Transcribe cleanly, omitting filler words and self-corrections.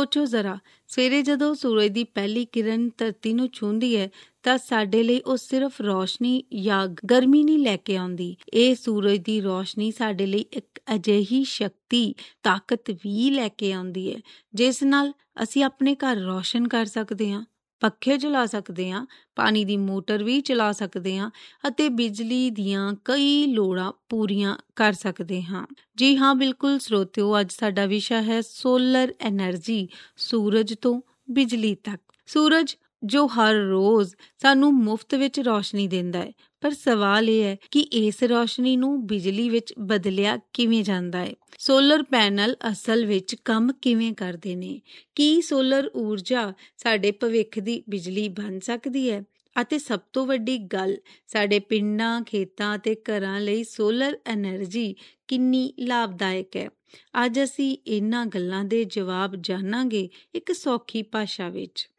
ਸੋਚੋ ਜ਼ਰਾ, ਸਵੇਰੇ ਜਦੋਂ ਸੂਰਜ ਦੀ ਪਹਿਲੀ ਕਿਰਨ ਧਰਤੀ ਨੂੰ ਛੂੰਹਦੀ ਹੈ ਤਾਂ ਸਾਡੇ ਲਈ ਉਹ ਸਿਰਫ ਰੌਸ਼ਨੀ ਜਾਂ ਗਰਮੀ ਨਹੀਂ ਲੈ ਕੇ ਆਉਂਦੀ। ਇਹ ਸੂਰਜ ਦੀ ਰੌਸ਼ਨੀ ਸਾਡੇ ਲਈ ਇੱਕ ਅਜਿਹੀ ਸ਼ਕਤੀ, ਤਾਕਤ ਵੀ ਲੈ ਕੇ ਆਉਂਦੀ ਹੈ ਜਿਸ ਨਾਲ ਅਸੀਂ ਆਪਣੇ ਘਰ ਰੌਸ਼ਨ ਕਰ ਸਕਦੇ ਹਾਂ, ਪੱਖੇ ਚਲਾ ਸਕਦੇ ਹਾਂ, ਪਾਣੀ ਦੀ ਮੋਟਰ ਵੀ ਚਲਾ ਸਕਦੇ ਹਾਂ ਅਤੇ ਬਿਜਲੀ ਦੀਆਂ ਕਈ ਲੋੜਾਂ ਪੂਰੀਆਂ ਕਰ ਸਕਦੇ ਹਾਂ। ਜੀ ਹਾਂ, ਬਿਲਕੁਲ ਸਰੋਤਿਓ, ਅੱਜ ਸਾਡਾ ਵਿਸ਼ਾ ਹੈ ਸੋਲਰ ਐਨਰਜੀ, ਸੂਰਜ ਤੋਂ ਬਿਜਲੀ ਤੱਕ। ਸੂਰਜ ਜੋ ਹਰ ਰੋਜ਼ ਸਾਨੂੰ ਮੁਫਤ ਵਿੱਚ ਰੌਸ਼ਨੀ ਦਿੰਦਾ ਹੈ, ਪਰ ਸਵਾਲ ਇਹ ਹੈ ਕਿ ਇਸ ਰੌਸ਼ਨੀ ਨੂੰ ਬਿਜਲੀ ਵਿੱਚ ਬਦਲਿਆ ਕਿਵੇਂ ਜਾਂਦਾ ਹੈ। ਸੋਲਰ ਪੈਨਲ ਅਸਲ ਵਿੱਚ ਕੰਮ ਕਿਵੇਂ ਕਰਦੇ ਨੇ? ਕੀ ਸੋਲਰ ਊਰਜਾ ਸਾਡੇ ਭਵਿੱਖ ਦੀ ਬਿਜਲੀ ਬਣ ਸਕਦੀ ਹੈ? ਅਤੇ ਸਭ ਤੋਂ ਵੱਡੀ ਗੱਲ, ਸਾਡੇ ਪਿੰਡਾਂ, ਖੇਤਾਂ ਅਤੇ ਘਰਾਂ ਲਈ ਸੋਲਰ ਐਨਰਜੀ ਕਿੰਨੀ ਲਾਭਦਾਇਕ ਹੈ? ਅੱਜ ਅਸੀਂ ਇਹਨਾਂ ਗੱਲਾਂ ਦੇ ਜਵਾਬ ਜਾਣਾਂਗੇ ਇੱਕ ਸੌਖੀ ਭਾਸ਼ਾ ਵਿੱਚ।